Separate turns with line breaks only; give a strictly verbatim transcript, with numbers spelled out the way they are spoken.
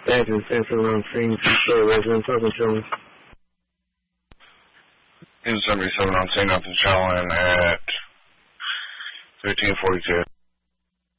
Stanton, Central on scene, two-story resident, talking to him.
In seventy-seven on scene, nothing showing at fifteen forty-two.